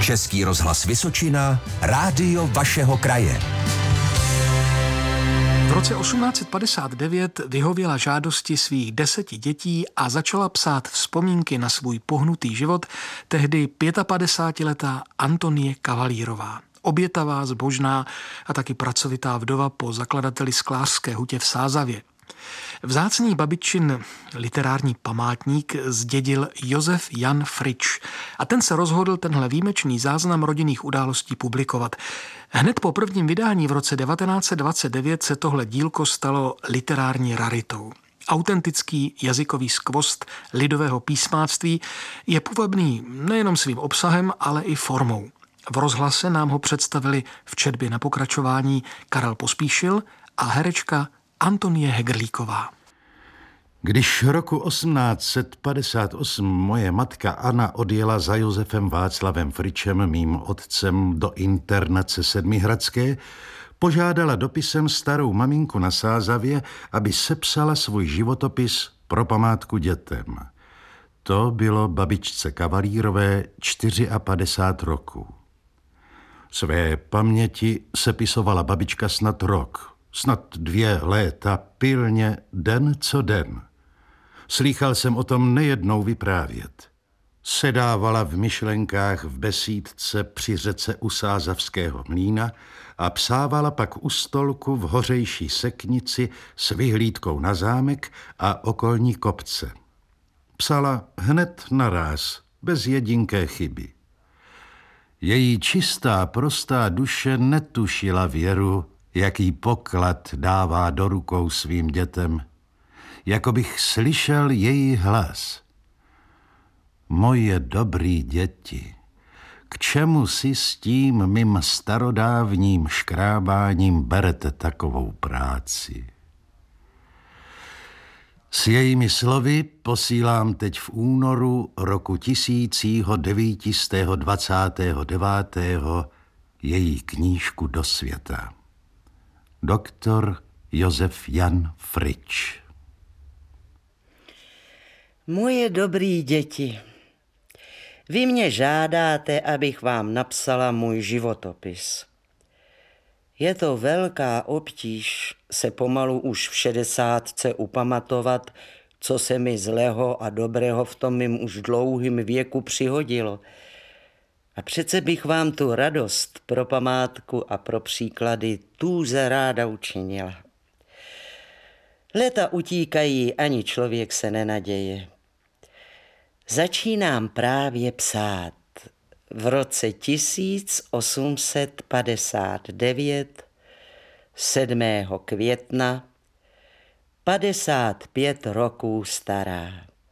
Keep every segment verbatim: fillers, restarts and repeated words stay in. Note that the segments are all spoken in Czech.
Český rozhlas Vysočina, rádio vašeho kraje. V roce osmnáct padesát devět vyhověla žádosti svých deseti dětí a začala psát vzpomínky na svůj pohnutý život tehdy pětapadesátiletá Antonie Kavalírová. Obětavá, zbožná a taky pracovitá vdova po zakladateli sklářské hutě v Sázavě. Vzácný babičin literární památník zdědil Josef Jan Frič a ten se rozhodl tenhle výjimečný záznam rodinných událostí publikovat. Hned po prvním vydání v roce devatenáct set dvacet devět se tohle dílko stalo literární raritou. Autentický jazykový skvost lidového písmáctví je půvabný nejenom svým obsahem, ale i formou. V rozhlase nám ho představili v četbě na pokračování Karel Pospíšil a herečka Antonie Hegerlíková. Když roku osmnáct set padesát osm moje matka Anna odjela za Josefem Václavem Fričem, mým otcem, do internace Sedmihradské, požádala dopisem starou maminku na Sázavě, aby sepsala svůj životopis pro památku dětem. To bylo babičce Kavalírové padesát čtyři roku. Své paměti sepisovala babička snad rok, snad dvě léta, pilně, den co den. Slýchal jsem o tom nejednou vyprávět. Sedávala v myšlenkách v besídce při řece u Sázavského mlýna a psávala pak u stolku v hořejší seknici s vyhlídkou na zámek a okolní kopce. Psala hned naráz, bez jedinké chyby. Její čistá, prostá duše netušila věru, jaký poklad dává do rukou svým dětem. Jako bych slyšel její hlas. Moje dobrý děti, k čemu si s tím mým starodávním škrábáním berete takovou práci? S jejími slovy posílám teď v únoru roku tisícího devítistého dvacátého devátého její knížku do světa. Doktor Josef Jan Frič. Moje dobrý děti, vy mě žádáte, abych vám napsala můj životopis. Je to velká obtíž se pomalu už v šedesátce upamatovat, co se mi zlého a dobrého v tom mým už dlouhým věku přihodilo. A přece bych vám tu radost pro památku a pro příklady tůze ráda učinila. Léta utíkají, ani člověk se nenaděje. Začínám právě psát v roce tisíc osm set padesát devět, sedmého května, padesát pět roků stará.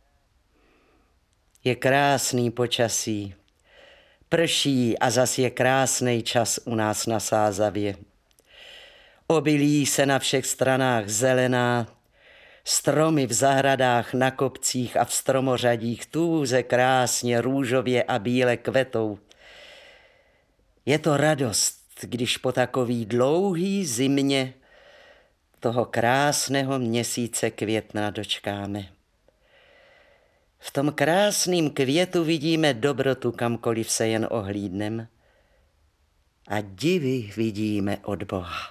Je krásný počasí, prší a zas je krásný čas u nás na Sázavě. Obilí se na všech stranách zelená, stromy v zahradách, na kopcích a v stromořadích tůze krásně růžově a bíle kvetou. Je to radost, když po takový dlouhý zimě toho krásného měsíce května dočkáme. V tom krásným květu vidíme dobrotu, kamkoliv se jen ohlídnem, a divy vidíme od Boha.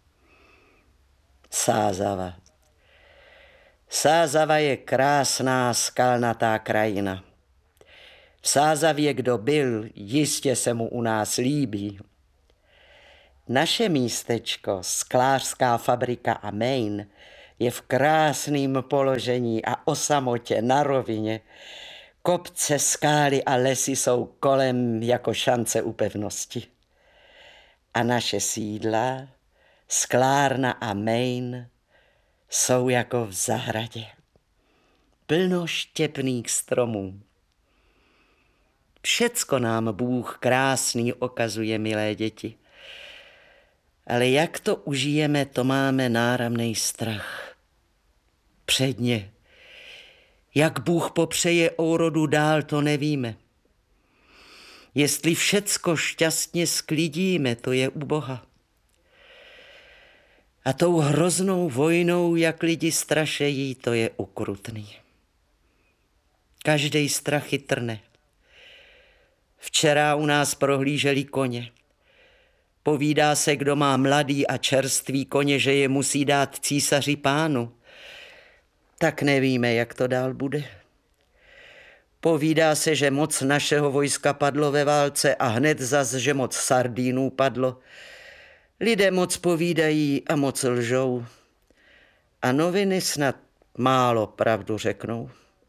Sázava. Sázava je krásná skalnatá krajina. V Sázavě kdo byl, jistě se mu u nás líbí. Naše místečko, sklářská fabrika a mejn, je v krásném položení a o samotě na rovině. Kopce, skály a lesy jsou kolem jako šance u pevnosti. A naše sídla, sklárna a mejn, jsou jako v zahradě. Plno štěpných stromů. Všecko nám Bůh krásný ukazuje, milé děti. Ale jak to užijeme, to máme náramnej strach. Předně, jak Bůh popřeje ourodu dál, to nevíme. Jestli všecko šťastně sklidíme, to je u Boha. A tou hroznou vojnou, jak lidi strašejí, to je ukrutný. Každej strach chytrne. V Včera u nás prohlíželi koně. Povídá se, kdo má mladý a čerstvý koně, že je musí dát císaři pánu. Tak nevíme, jak to dál bude. Povídá se, že moc našeho vojska padlo ve válce a hned zas, že moc Sardínů padlo. Lidé moc povídají a moc lžou. A noviny snad málo pravdu řeknou.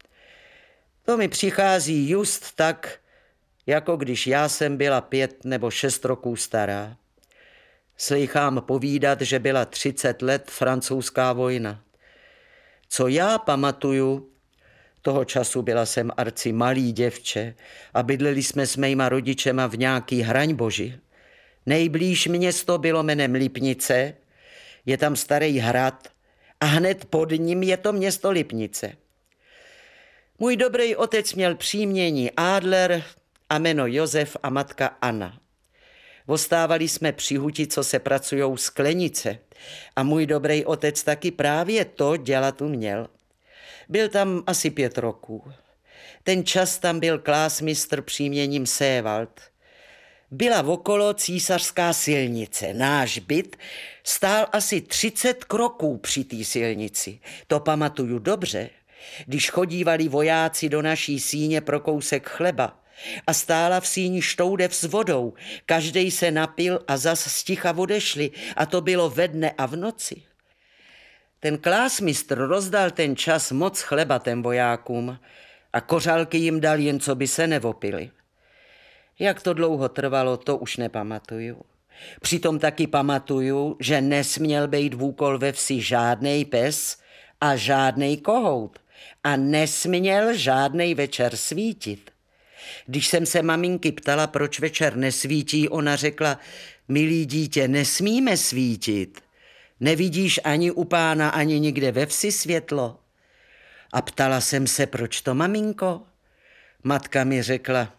To mi přichází just tak, jako když já jsem byla pět nebo šest roků stará. Slychám povídat, že byla třicet let francouzská vojna. Co já pamatuju, toho času byla jsem arci malý děvče a bydleli jsme s mýma rodičema v nějaký Hraňboži. Nejblíž město bylo jménem Lipnice, je tam starý hrad a hned pod ním je to město Lipnice. Můj dobrý otec měl příjmení Adler a jméno Josef a matka Anna. Ostávali jsme při huti, co se pracujou sklenice a můj dobrý otec taky právě to dělat uměl. Byl tam asi pět roků. Ten čas tam byl klásmistr příjmením Sévald. Byla okolo císařská silnice. Náš byt stál asi třicet kroků při té silnici. To pamatuju dobře, když chodívali vojáci do naší síně pro kousek chleba a stála v síni štoudev s vodou. Každej se napil a zas sticha odešli a to bylo ve dne a v noci. Ten klásmistr rozdal ten čas moc chleba těm vojákům a kořálky jim dal, jen co by se nevopili. Jak to dlouho trvalo, to už nepamatuju. Přitom taky pamatuju, že nesměl být vůkol ve vsi žádnej pes a žádnej kohout a nesměl žádnej večer svítit. Když jsem se maminky ptala, proč večer nesvítí, ona řekla, milý dítě, nesmíme svítit. Nevidíš ani u pána, ani nikde ve vsi světlo. A ptala jsem se, proč to, maminko? Matka mi řekla,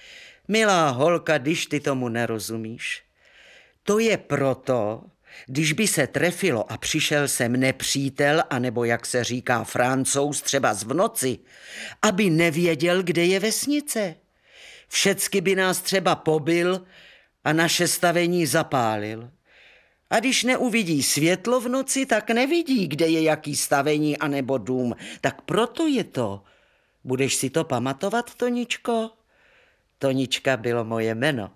milá holka, když ty tomu nerozumíš. To je proto, když by se trefilo a přišel sem nepřítel, anebo jak se říká Francouz, třeba z v noci, aby nevěděl, kde je vesnice. Všecky by nás třeba pobil a naše stavení zapálil. A když neuvidí světlo v noci, tak nevidí, kde je jaký stavení anebo dům. Tak proto je to. Budeš si to pamatovat, Toničko? Tonička bylo moje jméno.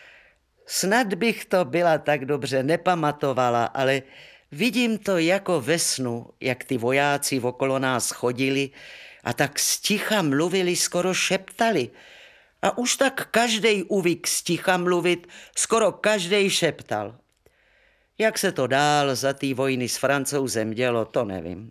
Snad bych to byla tak dobře nepamatovala, ale vidím to jako ve snu, jak ty vojáci okolo nás chodili a tak sticha mluvili, skoro šeptali. A už tak každej uvyk sticha mluvit, skoro každej šeptal. Jak se to dál za té vojny s Francouzem dělo, to nevím.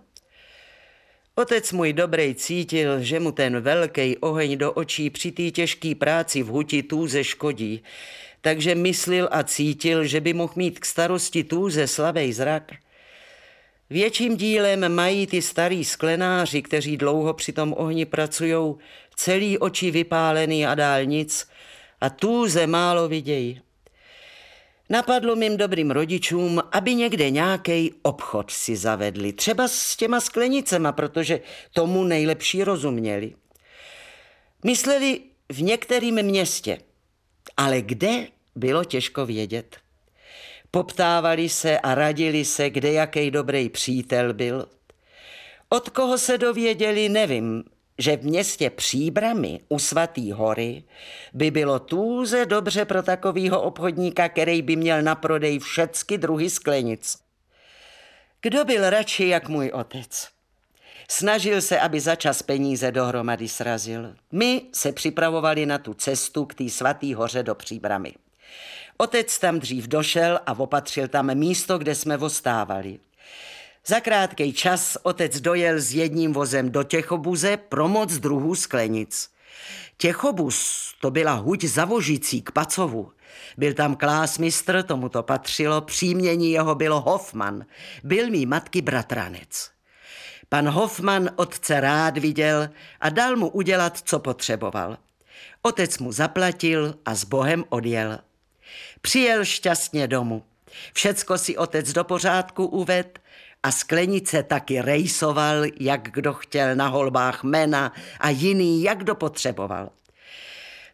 Otec můj dobrej cítil, že mu ten velký oheň do očí při té těžké práci v huti tůze škodí, takže myslil a cítil, že by mohl mít k starosti tůze slabý zrak. Větším dílem mají ty starý sklenáři, kteří dlouho při tom ohni pracujou, celý oči vypálený a dál nic a tůze málo vidějí. Napadlo mým dobrým rodičům, aby někde nějaký obchod si zavedli, třeba s těma sklenicema, protože tomu nejlepší rozuměli. Mysleli v některém městě, ale kde bylo těžko vědět. Poptávali se a radili se, kde jaký dobrý přítel byl. Od koho se dověděli, nevím, že v městě Příbrami u Svatý hory by bylo tůze dobře pro takovýho obchodníka, který by měl na prodej všecky druhy sklenic. Kdo byl radši jak můj otec? Snažil se, aby za čas peníze dohromady srazil. My se připravovali na tu cestu k té Svatý hoře do Příbrami. Otec tam dřív došel a opatřil tam místo, kde jsme ostávali. Za krátký čas otec dojel s jedním vozem do Těchobuze pro moc druhů sklenic. Těchobuz to byla huť za Vožicí k Pacovu. Byl tam klásmistr, tomu to patřilo, příjmení jeho bylo Hofman. Byl mý matky bratranec. Pan Hofman otce rád viděl a dal mu udělat, co potřeboval. Otec mu zaplatil a s Bohem odjel. Přijel šťastně domů. Všecko si otec do pořádku uved a sklenice taky rejsoval, jak kdo chtěl, na holbách mena a jiný, jak kdo potřeboval.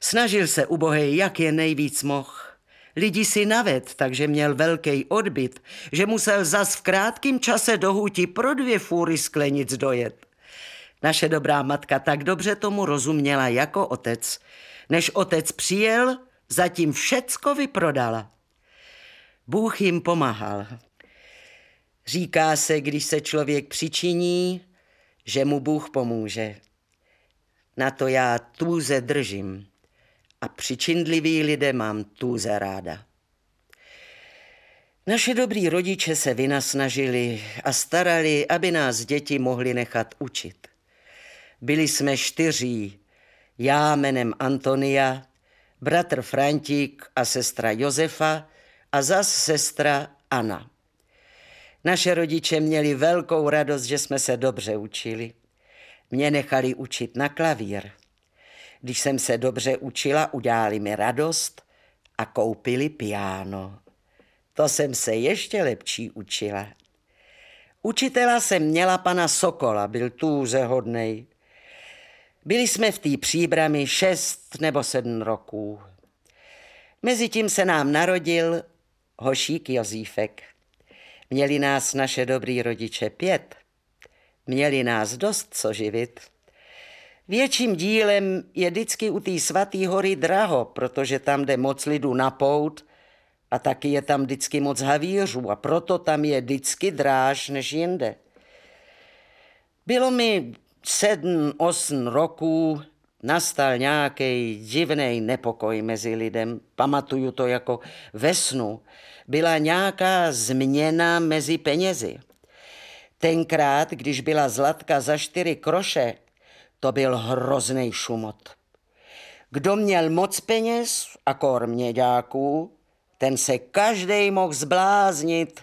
Snažil se ubohej, jak je nejvíc mohl. Lidi si naved, takže měl velký odbyt, že musel zas v krátkém čase do huti pro dvě fůry sklenic dojet. Naše dobrá matka tak dobře tomu rozuměla jako otec. Než otec přijel, zatím všecko vyprodala. Bůh jim pomáhal. Říká se, když se člověk přičiní, že mu Bůh pomůže. Na to já tůze držím a přičinlivý lidé mám tůze ráda. Naše dobrý rodiče se vynasnažili a starali, aby nás děti mohli nechat učit. Byli jsme čtyří, já jménem Antonia, bratr Frantík a sestra Josefa a zas sestra Anna. Naše rodiče měli velkou radost, že jsme se dobře učili. Mě nechali učit na klavír. Když jsem se dobře učila, udělali mi radost a koupili piano. To jsem se ještě lepší učila. Učitela jsem měla pana Sokola, byl tůze hodnej. Byli jsme v té Příbrami šest nebo sedm roků. Mezitím se nám narodil hošík Jozífek. Měli nás naše dobrý rodiče pět. Měli nás dost co živit. Větším dílem je vždycky u té svatý hory draho, protože tam jde moc lidu na pout a taky je tam vždycky moc havířů a proto tam je vždycky dráž než jinde. Bylo mi sedm, osm roků, nastal nějaký divný nepokoj mezi lidem. Pamatuju to jako ve snu. Byla nějaká změna mezi penězi. Tenkrát, když byla zlatka za čtyři kroše, to byl hrozný šumot. Kdo měl moc peněz a kor měďáků, ten se každej mohl zbláznit.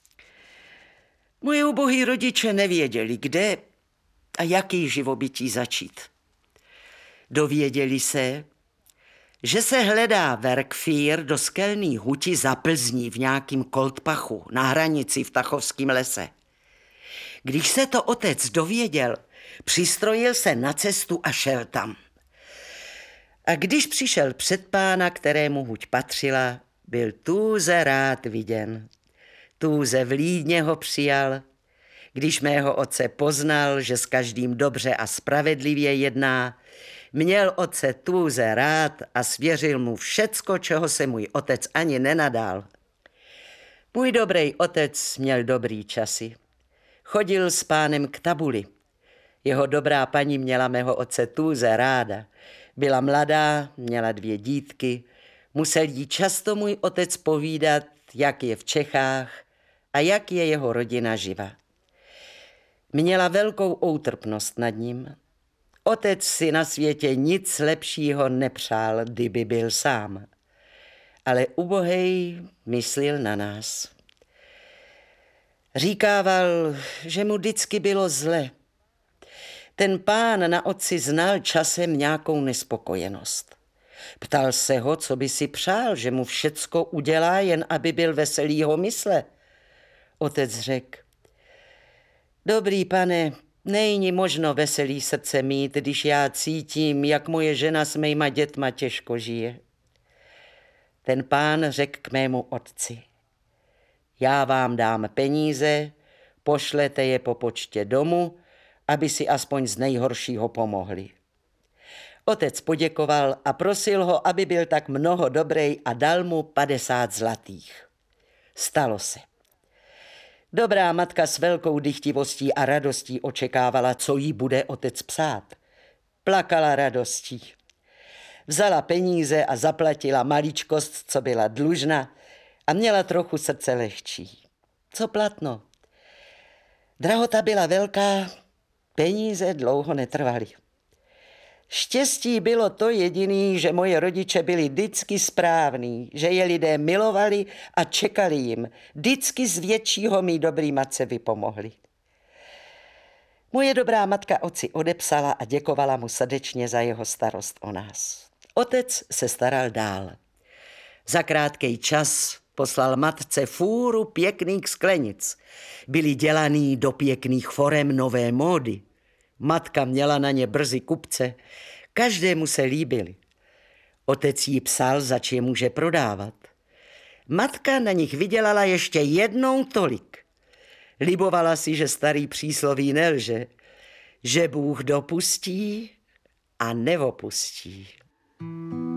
Moje ubohý rodiče nevěděli, kde a jaký živobytí začít. Dověděli se, že se hledá verkfír do skelný huti za Plzní v nějakým Koltpachu na hranici v Tachovském lese. Když se to otec dověděl, přistrojil se na cestu a šel tam. A když přišel před pána, kterému huť patřila, byl tůze rád viděn. Tůze vlídně ho přijal. Když mého otce poznal, že s každým dobře a spravedlivě jedná, měl otce tůze rád a svěřil mu všecko, čeho se můj otec ani nenadal. Můj dobrý otec měl dobrý časy. Chodil s pánem k tabuli. Jeho dobrá paní měla mého otce tůze ráda. Byla mladá, měla dvě dítky. Musel jí často můj otec povídat, jak je v Čechách a jak je jeho rodina živa. Měla velkou outrpnost nad ním. Otec si na světě nic lepšího nepřál, kdyby byl sám. Ale ubohej myslil na nás. Říkával, že mu vždycky bylo zle. Ten pán na otci znal časem nějakou nespokojenost. Ptal se ho, co by si přál, že mu všecko udělá, jen aby byl veselýho mysle. Otec řekl, dobrý pane, není možno veselý srdce mít, když já cítím, jak moje žena s mýma dětma těžko žije. Ten pán řekl k mému otci, já vám dám peníze, pošlete je po počtě domů, aby si aspoň z nejhoršího pomohli. Otec poděkoval a prosil ho, aby byl tak mnoho dobrej a dal mu padesát zlatých. Stalo se. Dobrá matka s velkou dychtivostí a radostí očekávala, co jí bude otec psát. Plakala radostí. Vzala peníze a zaplatila maličkost, co byla dlužna, a měla trochu srdce lehčí. Co platno? Drahota byla velká, peníze dlouho netrvaly. Štěstí bylo to jediný, že moje rodiče byli vždycky správní, že je lidé milovali a čekali jim. Vždycky z většího mý dobrý matce vypomohli. Moje dobrá matka otci odepsala a děkovala mu srdečně za jeho starost o nás. Otec se staral dál. Za krátký čas poslal matce fůru pěkných sklenic. Byly dělaný do pěkných forem nové módy. Matka měla na ně brzy kupce, každému se líbily. Otec jí psal, zač je může prodávat. Matka na nich vydělala ještě jednou tolik. Libovala si, že starý přísloví nelže, že Bůh dopustí a nevopustí.